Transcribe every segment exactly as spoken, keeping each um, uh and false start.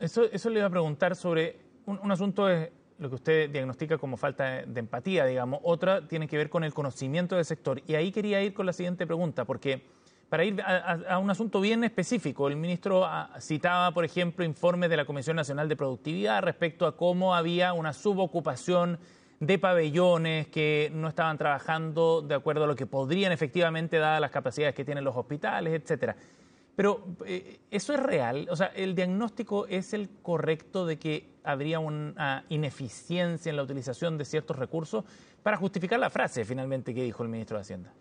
Eso, eso le iba a preguntar sobre un, un asunto es lo que usted diagnostica como falta de empatía, digamos. Otra tiene que ver con el conocimiento del sector. Y ahí quería ir con la siguiente pregunta, porque para ir a, a, a un asunto bien específico, el ministro a, citaba, por ejemplo, informes de la Comisión Nacional de Productividad respecto a cómo había una subocupación de pabellones que no estaban trabajando de acuerdo a lo que podrían efectivamente, dadas las capacidades que tienen los hospitales, etcétera. Pero, eh, ¿eso es real? O sea, ¿el diagnóstico es el correcto de que habría una ineficiencia en la utilización de ciertos recursos para justificar la frase, finalmente, que dijo el ministro de Hacienda?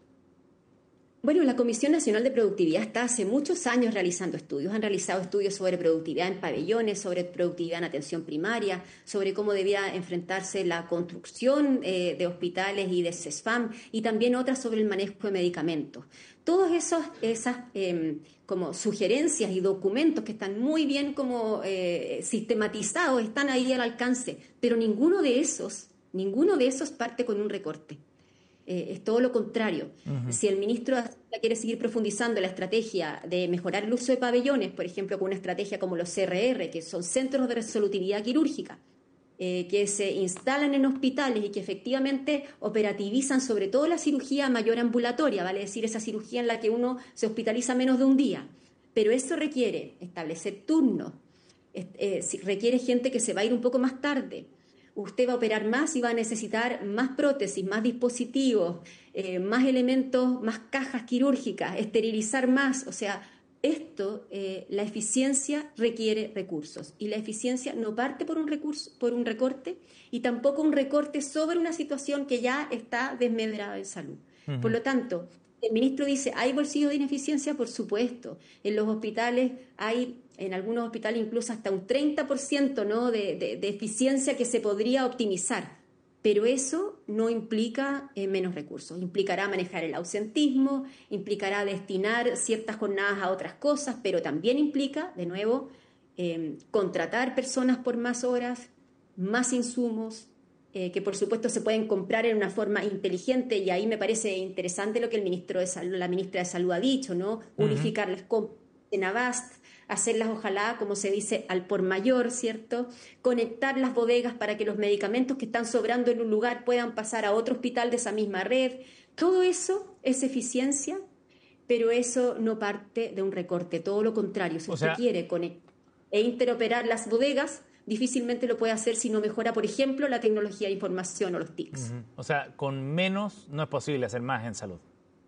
Bueno, la Comisión Nacional de Productividad está hace muchos años realizando estudios. Han realizado estudios sobre productividad en pabellones, sobre productividad en atención primaria, sobre cómo debía enfrentarse la construcción eh, de hospitales y de CESFAM, y también otras sobre el manejo de medicamentos. Todas esos, esas eh, como sugerencias y documentos que están muy bien como eh, sistematizados están ahí al alcance, pero ninguno de esos, ninguno de esos parte con un recorte. Eh, es todo lo contrario. Uh-huh. Si el ministro quiere seguir profundizando en la estrategia de mejorar el uso de pabellones, por ejemplo, con una estrategia como los C R R, que son centros de resolutividad quirúrgica, eh, que se instalan en hospitales y que efectivamente operativizan sobre todo la cirugía mayor ambulatoria, vale decir, esa cirugía en la que uno se hospitaliza menos de un día. Pero eso requiere establecer turnos, eh, requiere gente que se va a ir un poco más tarde. Usted va a operar más y va a necesitar más prótesis, más dispositivos, eh, más elementos, más cajas quirúrgicas, esterilizar más. O sea, esto, eh, la eficiencia requiere recursos y la eficiencia no parte por un recurso, por un recorte y tampoco un recorte sobre una situación que ya está desmedrada en salud. Uh-huh. Por lo tanto, el ministro dice, ¿hay bolsillos de ineficiencia? Por supuesto. En los hospitales hay, en algunos hospitales incluso hasta un treinta por ciento, ¿no? de, de, de eficiencia que se podría optimizar. Pero eso no implica eh, menos recursos. Implicará manejar el ausentismo, implicará destinar ciertas jornadas a otras cosas, pero también implica, de nuevo, eh, contratar personas por más horas, más insumos, Eh, que por supuesto se pueden comprar en una forma inteligente, y ahí me parece interesante lo que el ministro de Salud, la ministra de Salud ha dicho, ¿no? Uh-huh. Unificar las compras en Avast, hacerlas ojalá, como se dice, al por mayor, ¿cierto? Conectar las bodegas para que los medicamentos que están sobrando en un lugar puedan pasar a otro hospital de esa misma red. Todo eso es eficiencia, pero eso no parte de un recorte, todo lo contrario. Si o usted sea... quiere conectar e interoperar las bodegas, difícilmente lo puede hacer si no mejora, por ejemplo, la tecnología de información o los T I Cs. Uh-huh. O sea, con menos no es posible hacer más en salud.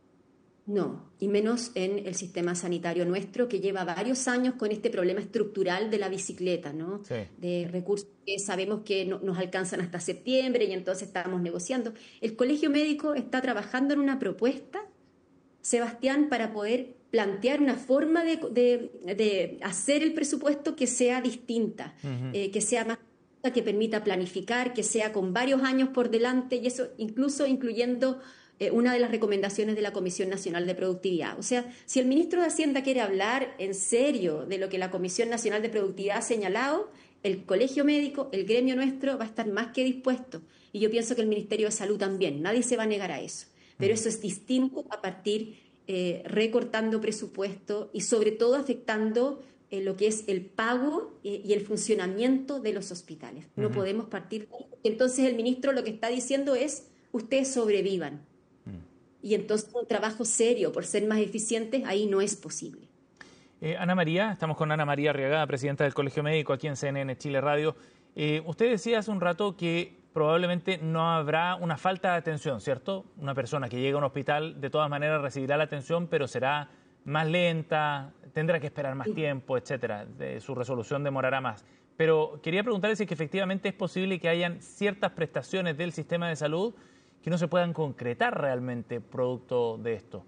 No, y menos en el sistema sanitario nuestro, que lleva varios años con este problema estructural de la bicicleta, ¿no? Sí. De recursos que sabemos que no, nos alcanzan hasta septiembre y entonces estamos negociando. El Colegio Médico está trabajando en una propuesta, Sebastián, para poder plantear una forma de, de, de hacer el presupuesto que sea distinta, uh-huh. eh, que sea más, que permita planificar, que sea con varios años por delante, y eso incluso incluyendo eh, una de las recomendaciones de la Comisión Nacional de Productividad. O sea, si el ministro de Hacienda quiere hablar en serio de lo que la Comisión Nacional de Productividad ha señalado, el Colegio Médico, el gremio nuestro, va a estar más que dispuesto. Y yo pienso que el Ministerio de Salud también, nadie se va a negar a eso. Pero eso es distinto a partir eh, recortando presupuesto y sobre todo afectando eh, lo que es el pago eh, y el funcionamiento de los hospitales. No uh-huh. podemos partir. Entonces el ministro lo que está diciendo es, ustedes sobrevivan. Uh-huh. Y entonces un trabajo serio por ser más eficientes ahí no es posible. Eh, Ana María, estamos con Ana María Arriagada, presidenta del Colegio Médico aquí en C N N Chile Radio. Eh, usted decía hace un rato que probablemente no habrá una falta de atención, ¿cierto? Una persona que llega a un hospital de todas maneras recibirá la atención, pero será más lenta, tendrá que esperar más tiempo, etcétera. De, su resolución demorará más. Pero quería preguntarle si es que efectivamente es posible que hayan ciertas prestaciones del sistema de salud que no se puedan concretar realmente producto de esto.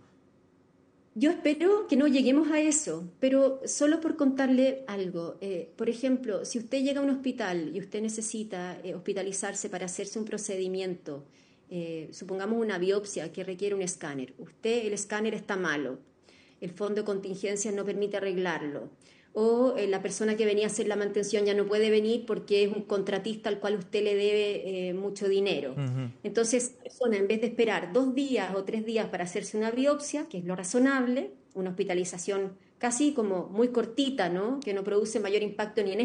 Yo espero que no lleguemos a eso, pero solo por contarle algo. Eh, por ejemplo, si usted llega a un hospital y usted necesita eh, hospitalizarse para hacerse un procedimiento, eh, supongamos una biopsia que requiere un escáner. Usted, el escáner está malo, el fondo de contingencia no permite arreglarlo, o eh, la persona que venía a hacer la mantención ya no puede venir porque es un contratista al cual usted le debe eh, mucho dinero. Uh-huh. Entonces, la persona, en vez de esperar dos días o tres días para hacerse una biopsia, que es lo razonable, una hospitalización casi como muy cortita, ¿no? Que no produce mayor impacto ni en